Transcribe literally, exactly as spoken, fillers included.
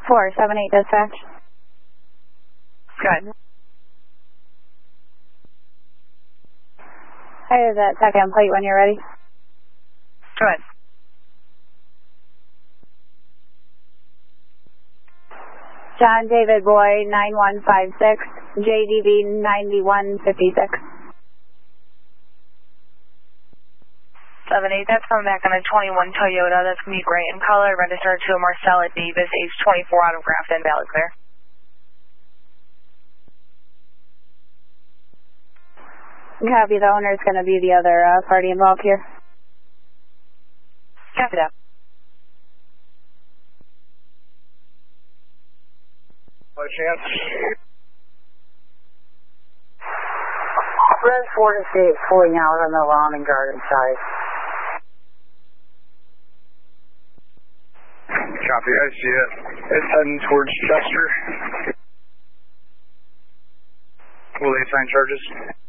four seven eight dispatch. Good. I have that second plate when you're ready. Good. John David Boy, nine one five six, J D B ninety-one fifty-six. seven eight, that's coming back on a twenty-one Toyota. That's going to be gray in color, registered to Marcella Davis, age twenty-four, out of Grafton, Valley Clear. Copy, the owner is going to be the other uh, party involved here. Copy that. What chance? Red forty-eight pulling out on the lawn and garden side. Copy, I see it. It's heading towards Chester. Will they sign charges?